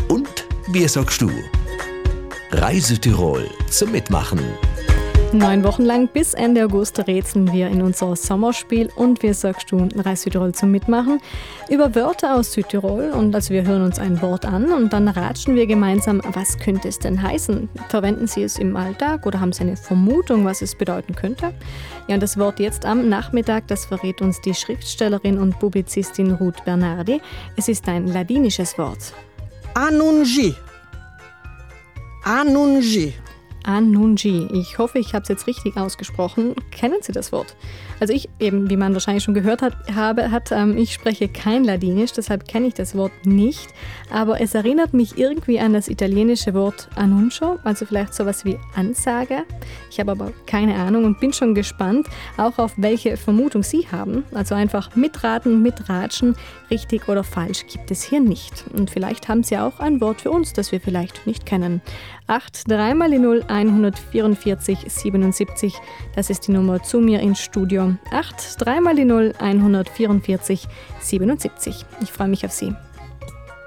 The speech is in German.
Und wir sagst du? Reise Tirol zum Mitmachen. 9 Wochen lang bis Ende August rätseln wir in unser Sommerspiel und wir sagst du Reise Südtirol zum Mitmachen über Wörter aus Südtirol und also wir hören uns ein Wort an und dann ratschen wir gemeinsam, was könnte es denn heißen? Verwenden Sie es im Alltag oder haben Sie eine Vermutung, was es bedeuten könnte? Ja, und das Wort jetzt am Nachmittag, das verrät uns die Schriftstellerin und Publizistin Ruth Bernardi. Es ist ein ladinisches Wort. Annungi. Annungi. Annungi. Ich hoffe, ich habe es jetzt richtig ausgesprochen. Kennen Sie das Wort? Also ich eben, wie man wahrscheinlich schon gehört hat, ich spreche kein Ladinisch, deshalb kenne ich das Wort nicht. Aber es erinnert mich irgendwie an das italienische Wort annuncio, also vielleicht sowas wie Ansage. Ich habe aber keine Ahnung und bin schon gespannt, auch auf welche Vermutung Sie haben. Also einfach mitraten, mitratschen. Richtig oder falsch gibt es hier nicht. Und vielleicht haben Sie auch ein Wort für uns, das wir vielleicht nicht kennen. 8 3 mal die 0 144 77, das ist die Nummer zu mir ins Studio. 8 3 mal die 0 144 77. Ich freue mich auf Sie.